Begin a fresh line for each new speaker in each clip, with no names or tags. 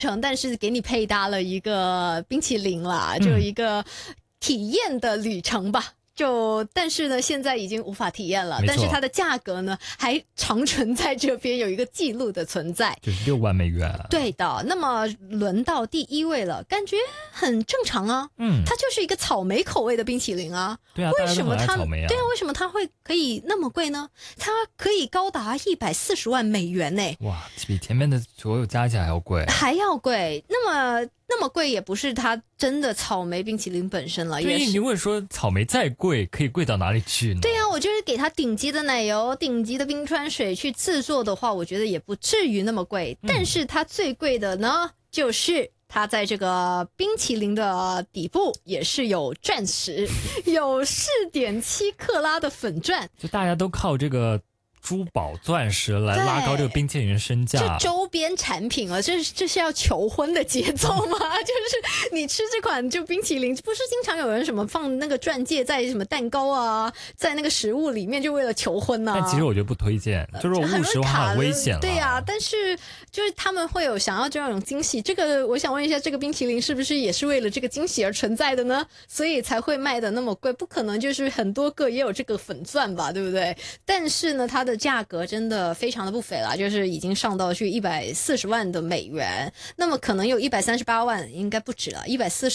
但是给你配搭了一个冰淇淋啦，就一个体验的旅程吧。但是呢，现在已经无法体验了，但是它的价格呢，还长存在这边有一个记录的存在，
就是6万美元。
对的，那么轮到第1位了，感觉很正常啊，它就是一个草莓口味的冰淇淋啊，
对啊，
为什么它
草莓啊？
对啊，为什么它会可以那么贵呢？它可以高达140万美元呢，
哇，比前面的所有加起来还要贵，
那么贵也不是它真的草莓冰淇淋本身了，
对，你问说草莓再贵可以贵到哪里去呢？
对啊，我就是给它顶级的奶油、顶级的冰川水去制作的话，我觉得也不至于那么贵。但是它最贵的呢，就是它在这个冰淇淋的底部也是有钻石，有4.7克拉的粉钻，
就大家都靠这个珠宝钻石来拉高这个冰淇淋身价，
这周边产品了，这是要求婚的节奏吗？就是你吃这款就冰淇淋，不是经常有人什么放那个钻戒在什么蛋糕啊，在那个食物里面，就为了求婚啊？
但其实我觉得不推荐，就是误食的话很危险了。
对啊，但是就是他们会有想要这种惊喜，这个我想问一下，这个冰淇淋是不是也是为了这个惊喜而存在的呢？所以才会卖的那么贵，不可能就是很多个也有这个粉钻吧，对不对？但是呢，它的价格真的非常的不菲啦，就是已经上到去140万的美元，那么可能有138万，应该不止了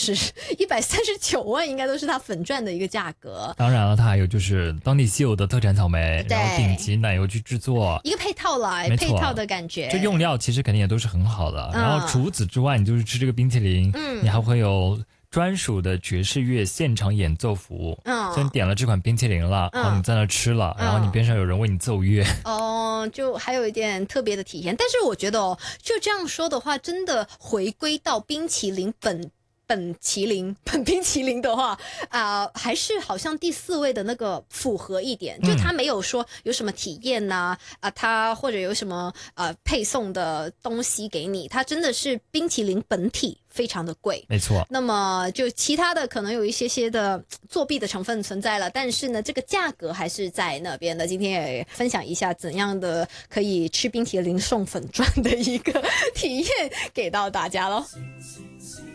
，139万应该都是它粉钻的一个价格。
当然了，它还有就是当地稀有的特产草莓，然后顶级奶油去制作，
一个配套啦，配套的感觉。
就用料其实肯定也都是很好的，然后除此之外，你就是吃这个冰淇淋，你还会有专属的爵士乐现场演奏服务，所以你点了这款冰淇淋了，然后你在那吃了，然后你边上有人为你奏乐，
就还有一点特别的体验。但是我觉得就这样说的话，真的回归到冰淇淋本冰淇淋的话还是好像第4位的那个符合一点，就他没有说有什么体验呐他或者有什么配送的东西给你，他真的是冰淇淋本体非常的贵，
没错。
那么就其他的可能有一些的作弊的成分存在了，但是呢，这个价格还是在那边的。今天也分享一下怎样的可以吃冰淇淋送粉钻的一个体验给到大家咯。